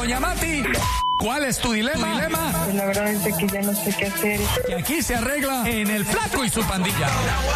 doña Mati. ¿Cuál es tu dilema? Pues la verdad es de que ya no sé qué hacer. Y aquí se arregla en El Flaco y su pandilla.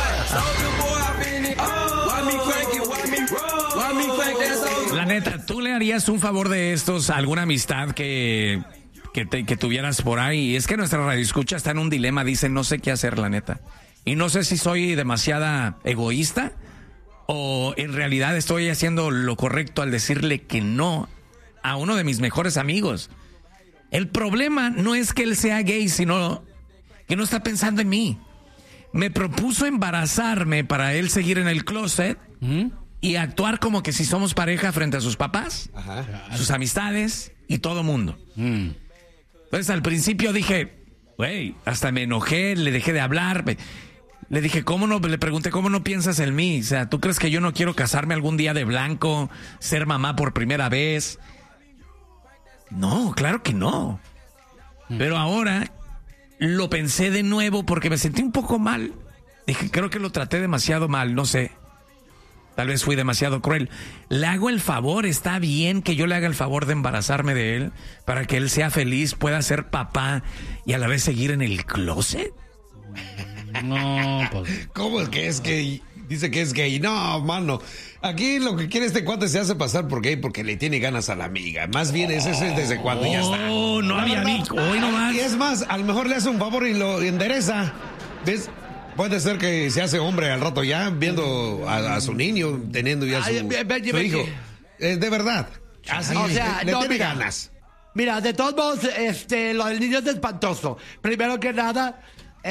La neta, ¿tú le harías un favor de estos a alguna amistad que tuvieras por ahí? Es que nuestra radioescucha está en un dilema, dice, no sé qué hacer, la neta. Y no sé si soy demasiada egoísta o en realidad estoy haciendo lo correcto al decirle que no a uno de mis mejores amigos. El problema no es que él sea gay, sino que no está pensando en mí. Me propuso embarazarme para él seguir en el closet y actuar como que si somos pareja frente a sus papás, sus amistades y todo mundo. Entonces al principio dije, güey, hasta me enojé, le dejé de hablar. Le dije, le pregunté, ¿cómo no piensas en mí? O sea, ¿tú crees que yo no quiero casarme algún día de blanco, ser mamá por primera vez? No, claro que no. Pero ahora lo pensé de nuevo porque me sentí un poco mal. Dije, creo que lo traté demasiado mal, no sé. Tal vez fui demasiado cruel. Le hago el favor, está bien que yo le haga el favor de embarazarme de él para que él sea feliz, pueda ser papá y a la vez seguir en el closet. No, pues. ¿Cómo es que es gay? Dice que es gay. No, mano. Aquí lo que quiere este cuate se hace pasar por gay porque le tiene ganas a la amiga. Más bien ese es desde cuando ya está. No, no había amigo. Hoy no más. Y es más, a lo mejor le hace un favor y lo endereza. ¿Ves? Puede ser que se hace hombre al rato ya, viendo a su niño, teniendo ya su hijo. De verdad. Así, o sea, le no, tiene mira, ganas. Mira, de todos modos, lo del niño es espantoso. Primero que nada,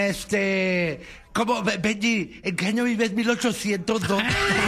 como, Benji, ¿en qué año vives? 1802.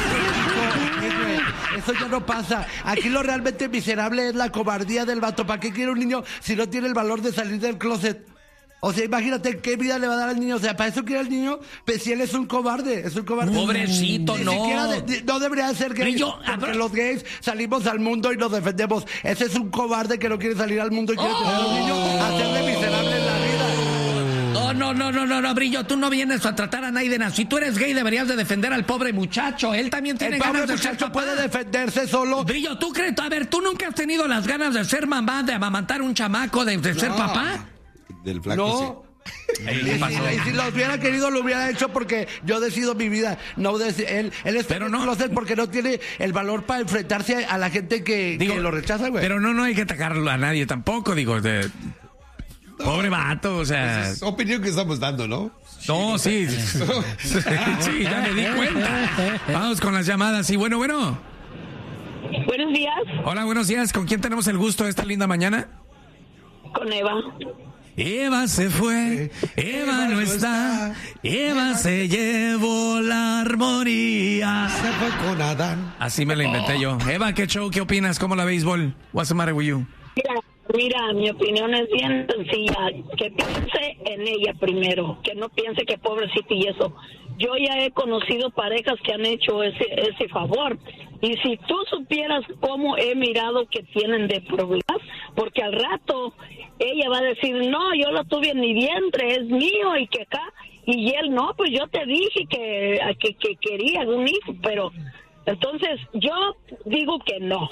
Eso ya no pasa. Aquí lo realmente miserable es la cobardía del vato. ¿Para qué quiere un niño si no tiene el valor de salir del closet? O sea, imagínate qué vida le va a dar al niño. O sea, para eso quiere el niño, pues si él es un cobarde, Pobrecito, Ni no. siquiera no debería ser gay. Porque los gays salimos al mundo y nos defendemos. Ese es un cobarde que no quiere salir al mundo y quiere tener a un niño, hacerle miserable en la vida. No, Brillo, tú no vienes a tratar a Naiden. Si tú eres gay, deberías de defender al pobre muchacho. Él también tiene ganas de ser papá. El pobre muchacho puede defenderse solo. Brillo, ¿tú crees? A ver, ¿tú nunca has tenido las ganas de ser mamá, de amamantar un chamaco, de ser papá? Del flaco, sí. Y si lo hubiera querido, lo hubiera hecho porque yo decido mi vida. Él está en el closet porque no tiene el valor para enfrentarse a la gente que lo rechaza, güey. Pero no hay que atacarlo a nadie tampoco, pobre vato, o sea. Pues es opinión que estamos dando, ¿no? No, sí. Sí, ya me di cuenta. Vamos con las llamadas. Sí, bueno. Buenos días. Hola, buenos días. ¿Con quién tenemos el gusto esta linda mañana? Con Eva. Eva se fue, Eva no está, Eva se llevó la armonía. Se fue con Adán. Así me la inventé yo. Eva, ¿qué show? ¿Qué opinas? ¿Cómo la béisbol? What's the matter with you? Mira, mi opinión es bien sencilla. Que piense en ella primero, que no piense que pobrecita y eso. Yo ya he conocido parejas que han hecho ese favor. Y si tú supieras cómo he mirado que tienen de problemas, porque al rato ella va a decir, no, yo lo tuve en mi vientre, es mío y que acá. Y él, no, pues yo te dije que quería un hijo, pero entonces yo digo que no.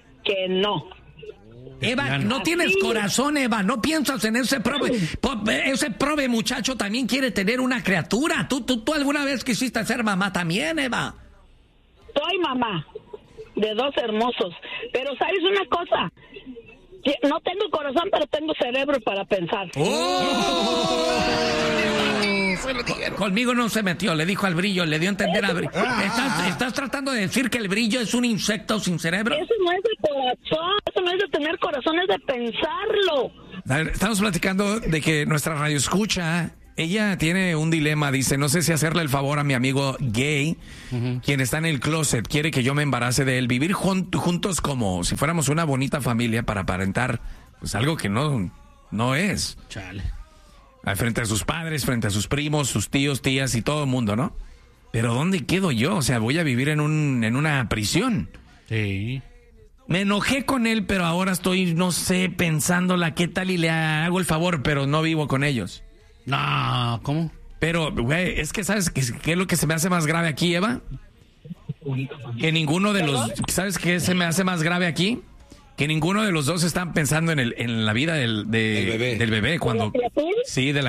Eva, no tienes corazón, Eva, no piensas en ese prove muchacho también quiere tener una criatura. ¿Tú alguna vez quisiste ser mamá también, Eva? Soy mamá de 2 hermosos, pero ¿sabes una cosa? No tengo corazón, pero tengo cerebro para pensar. Conmigo no se metió, le dijo al Brillo, le dio a entender a Brillo. ¿Estás tratando de decir que el Brillo es un insecto sin cerebro? Eso no es de corazón, eso no es de tener corazón, es de pensarlo. A ver, estamos platicando de que nuestra radio escucha, ella tiene un dilema, dice, no sé si hacerle el favor a mi amigo gay, quien está en el closet, quiere que yo me embarace de él, vivir juntos como si fuéramos una bonita familia para aparentar pues algo que no es. Chale. Frente a sus padres, frente a sus primos, sus tíos, tías y todo el mundo, ¿no? Pero ¿dónde quedo yo? O sea, voy a vivir en una prisión. Sí. Me enojé con él, pero ahora estoy, no sé, pensándola qué tal y le hago el favor, pero no vivo con ellos. No, ¿cómo? Pero, güey, es que ¿sabes qué es lo que se me hace más grave aquí, Eva? Que ninguno de los... ¿Sabes qué se me hace más grave aquí? que ninguno de los dos están pensando en la vida del bebé cuando ¿De la criatura? sí, de la